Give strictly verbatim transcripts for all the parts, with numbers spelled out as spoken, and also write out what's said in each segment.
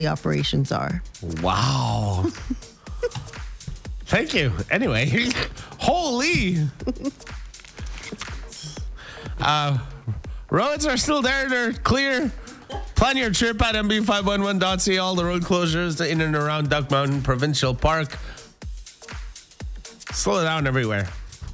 the operations are. Wow. Thank you. Anyway, holy. Uh, roads are still there. They're clear. Plan your trip at m b five one one dot c a. All the road closures in and around Duck Mountain Provincial Park. Slow down everywhere.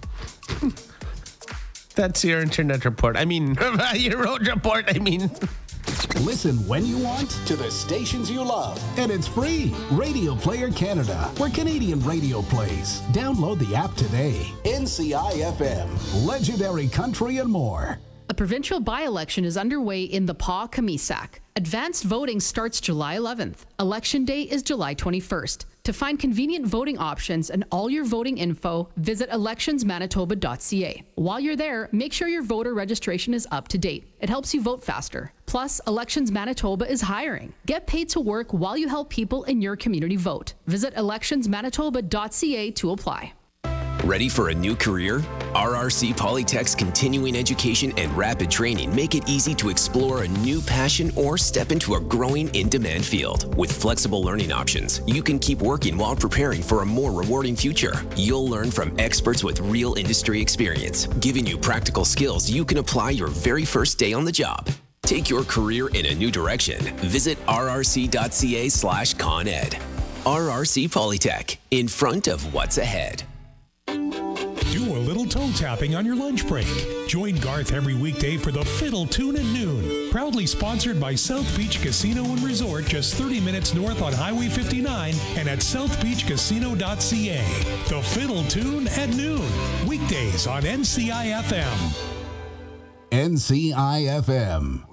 That's your internet report. I mean, your road report. I mean. Listen when you want to the stations you love. And it's free. Radio Player Canada, where Canadian radio plays. Download the app today. N C I F M, legendary country and more. A provincial by-election is underway in the P A W Kamisak. Advanced voting starts July eleventh. Election day is July twenty-first. To find convenient voting options and all your voting info, visit elections manitoba dot c a. While you're there, make sure your voter registration is up to date. It helps you vote faster. Plus, Elections Manitoba is hiring. Get paid to work while you help people in your community vote. Visit elections manitoba dot c a to apply. Ready for a new career? R R C Polytech's continuing education and rapid training make it easy to explore a new passion or step into a growing in-demand field. With flexible learning options, you can keep working while preparing for a more rewarding future. You'll learn from experts with real industry experience, giving you practical skills you can apply your very first day on the job. Take your career in a new direction. Visit r r c dot c a slash con ed. R R C Polytech, in front of what's ahead. Do a little toe tapping on your lunch break. Join Garth every weekday for the Fiddle Tune at noon. Proudly sponsored by South Beach Casino and Resort, just thirty minutes north on Highway fifty-nine and at south beach casino dot c a. The Fiddle Tune at noon. Weekdays on N C I F M. N C I F M.